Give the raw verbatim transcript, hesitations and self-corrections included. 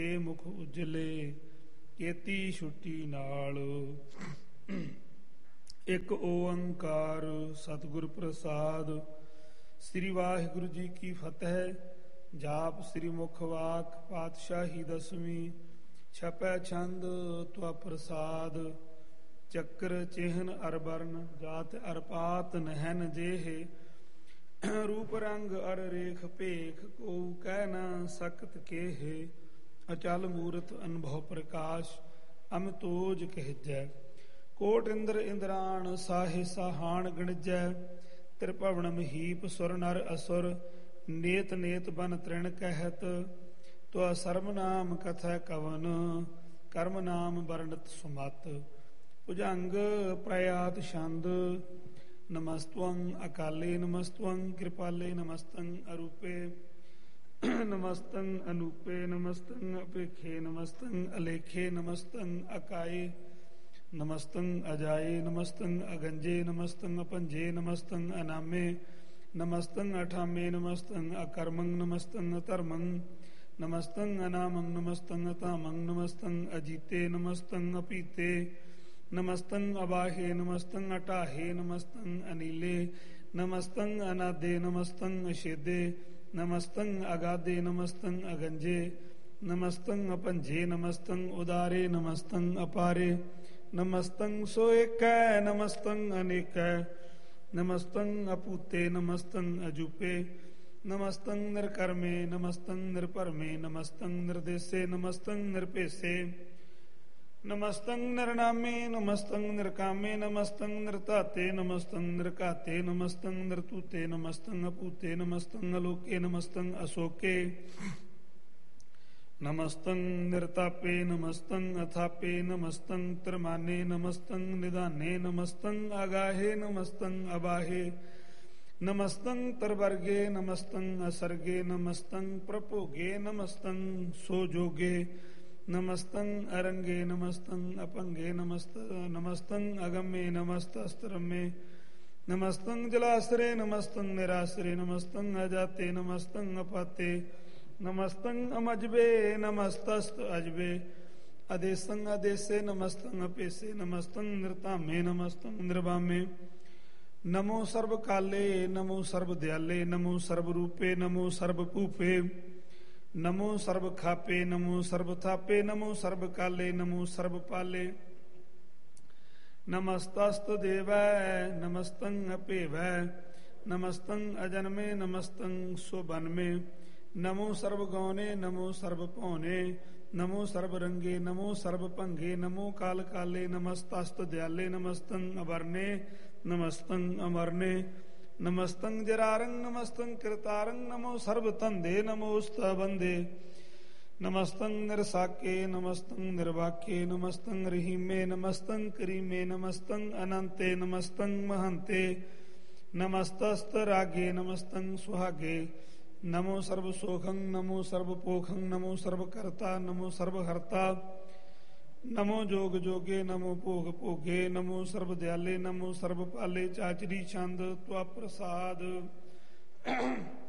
ਮੁਖ ਉਜਲੇ ਕੀਤੀ ਛੁੱਟੀ ਨਾਲ। ਇੱਕ ਓੰਕਾਰ ਸਤਿਗੁਰ ਪ੍ਰਸਾਦ। ਸ੍ਰੀ ਵਾਹਿਗੁਰੂ ਜੀ ਕੀ ਫਤਿਹ। ਜਾਪ ਸ੍ਰੀ ਮੁਖ ਵਾਕ ਪਾਤਸ਼ਾਹੀ ਦਸਵੀਂ। ਛਪੈ ਛੰਦ ਤਵਾ ਪ੍ਰਸਾਦ। ਚੱਕਰ ਚਿਹਨ ਅਰ ਬਰਨ ਜਾਤ ਅਰ ਪਾਤ ਨਹਿਨ ਜੇਹ। ਰੂਪ ਰੰਗ ਅਰ ਰੇਖ ਭੇਖ ਕੋ ਕਹਿ ਨ ਸਕਤ ਕੇਹ। ਅਚਲ ਮੂਰਤ ਅਨਭਉ ਪ੍ਰਕਾਸ਼ ਅਮਿਤੋਜ ਕਹਿਜੈ। ਕੋਟ ਇੰਦਰ ਇੰਦਰਾਣ ਸਾਹੇ ਸਾਹਾਣ ਗਣਜੈ। ਤ੍ਰਿਭਵਨ ਮਹੀਪ ਸੁਰ ਨਰ ਅਸੁਰ ਨੇਤ ਨੇਤ ਬਨ ਤ੍ਰਿਣ ਕਹਿਤ। ਤਵਾ ਸਰਮ ਨਾਮ ਕਥੈ ਕਵਨ ਕਰਮ ਨਾਮ ਵਰਣਤ ਸੁਮਤ। ਭੁਜੰਗ ਪ੍ਰਯਾਤ ਛੰਦ। ਨਮਸਤਵੰ ਅਕਾਲੇ ਨਮਸਤਵੰ ਕਿਰਪਾਲੇ ਨਮਸਤੰ ਅਰੂਪੇ ਨਮਸਤੰ ਅਨੂਪੇ ਨਮਸਤੰ ਅਪੇਖੇ ਨਮਸਤੰ ਅਲੇਖੇ ਨਮਸਤੰ ਅਕਾਏ ਨਮਸਤੰ ਅਜਾਏ ਨਮਸਤੰ ਅਗੰਜੇ ਨਮਸਤੰ ਅਪੰਜੇ ਨਮਸਤੰ ਅਨਾਮੇ ਨਮਸਤੰ ਅਠਾਮੇ ਨਮਸਤੰ ਅਕਰਮੰ ਨਮਸਤੰ ਅਧਰਮੰ ਨਮਸਤੰ ਅਨਾਮੰ ਨਮਸਤੰ ਅਧਾਮੰ ਨਮਸਤੰ ਅਜੀਤੇ ਨਮਸਤੰ ਅਪੀਤੇ ਨਮਸਤੰ ਅਬਾਹੇ ਨਮਸਤੰ ਅਟਾਹੇ ਨਮਸਤੰ ਅਨੀਲੇ ਨਮਸਤੰ ਅਨਾਦੇ ਨਮਸਤੰ ਅਛੇਦੇ ਨਮਸਤੰ ਅਗਾਦੇ ਨਮਸਤੰ ਅਗੰਜੇ ਨਮਸਤੰ ਅਪੰਜੇ ਨਮਸਤੰ ਉਦਾਰੇ ਨਮਸਤੰ ਅਪਾਰੇ ਨਮਸਤੰ ਸੋ ਏਕੈ ਨਮਸਤੰ ਅਨੇਕੈ ਨਮਸਤੰ ਅਪੂਤੇ ਨਮਸਤੰ ਅਜੂਪੇ ਨਮਸਤੰ ਨਿਰਕਰਮੇ ਨਮਸਤੰ ਨਿਰਭਰਮੇ ਨਮਸਤੰ ਨਿਰਦੇਸੇ ਨਮਸਤੰ ਨਿਰਭੇਸੇ ਨਮਸਤੰ ਨਿਰਨਾਮੇ ਨਮਸਤੰ ਨਿਰਕਾਮੇ ਨਮਸਤੰ ਨਿਰਧਾਤੇ ਨਮਸਤੰ ਨਿਰਘਾਤੇ ਨਮਸਤੰ ਨਿਰਤੂਤੇ ਨਮਸਤੰ ਅਪੂਤੇ ਨਮਸਤੰ ਅਲੋਕੇ ਨਮਸਤੰ ਅਸੋਕੇ ਨਮਸਤੰ ਨਿਰਤਾਪੇ ਨਮਸਤੰ ਅਥਾਪੇ ਨਮਸਤੰ ਤ੍ਰਿਮਾਨੇ ਨਮਸਤੰ ਨਿਧਾਨੇ ਨਮਸਤੰ ਅਗਾਹੇ ਨਮਸਤੰ ਅਬਾਹੇ ਨਮਸਤੰ ਤਰਵਰਗੇ ਨਮਸਤੰ ਅਸਰਗੇ ਨਮਸਤੰ ਪ੍ਰਭੋਗੇ ਨਮਸਤੰ ਸੋਜੋਗੇ ਨਮਸਤੰ ਅਰੰਗੇ ਨਮਸਤੰ ਅਪੰਗੇ ਨਮਸਤ ਨਮਸਤੰ ਅਗਮੇ ਨਮਸਤਸਤਰਮੇ ਨਮਸਤੰ ਜਲਾਸਰੇ ਨਮਸਤੰ ਨਿਰਾਸਰੇ ਨਮਸਤੰ ਅਜਾਤੇ ਨਮਸਤੰ ਅਪਾਤੇ ਨਮਸਤੰ ਅਮਜਬੇ ਨਮਸਤਸਤ ਅਜਬੇ ਅਦੇਸੰ ਅਦੇਸੇ ਨਮਸਤੰ ਅਪੇਸੇ ਨਮਸਤੰ ਨਿਰਧਾਮੇ ਨਮਸਤੰ ਨਿਰਵਾਮੇ ਨਮੋ ਸਰਬ ਕਾਲੇ ਨਮੋ ਸਰਬ ਦਿਆਲੇ ਨਮੋ ਸਰਬ ਰੂਪੇ ਨਮੋ ਸਰਬ ਭੂਪੇ ਨਮੋ ਸਰਬ ਖਾਪੇ ਨਮੋ ਸਰਬ ਥਾਪੇ ਨਮੋ ਸਰਬ ਕਾਲੇ ਨਮੋ ਸਰਬ ਪਾਲੇ ਨਮਸਤਸਤ ਦੇਵੈ ਨਮਸਤੰ ਅਪੇਵੈ ਨਮਸਤੰ ਅਜਨਮੇ ਨਮਸਤੰ ਸੁਬਨਮੇ ਨਮੋ ਸਰਬ ਗੌਨੇ ਨਮੋ ਸਰਬ ਭੌਨੇ ਨਮੋ ਸਰਬ ਰੰਗੇ ਨਮੋ ਸਰਬ ਭੰਗੇ ਨਮੋ ਕਾਲ ਕਾਲੇ ਨਮਸਤਸਤ ਦਿਆਲੇ ਨਮਸਤੰ ਅਵਰਨੇ ਨਮਸਤੰ ਅਮਰਨੇ ਨਮਸਤੰ ਜਰਾਰੰ ਨਮਸਤੰ ਕਿਰਤਾਰੰ ਨਮੋ ਸਰਬ ਧੰਦੇ ਨਮੋਸਤ ਬੰਦੇ ਨਮਸਤੰ ਨਿਰਸਾਕੇ ਨਮਸਤੰ ਨਿਰਵਾਕੇ ਨਮਸਤੰ ਰਹੀਮੇ ਨਮਸਤੰ ਕਰੀਮੇ ਨਮਸਤੰ ਅਨੰਤੇ ਨਮਸਤੰ ਮਹੰਤੇ ਨਮਸਤਸਤ ਰਾਗੇ ਨਮਸਤੰ ਸੁਹਾਗੇ ਨਮੋ ਸਰਬ ਸੋਖੰ ਨਮੋ ਸਰਬ ਪੋਖੰ ਨਮੋ ਸਰਬ ਕਰਤਾ ਨਮੋ ਸਰਬ ਹਰਤਾ ਨਮੋ ਜੋਗ ਜੋਗੇ ਨਮੋ ਭੋਗ ਭੋਗੇ ਨਮੋ ਸਰਬ ਦਿਆਲੇ ਨਮੋ ਸਰਬ ਪਾਲੇ ਚਾਚਰੀ ਛੰਦ ਤਵਾ ਪ੍ਰਸਾਦ।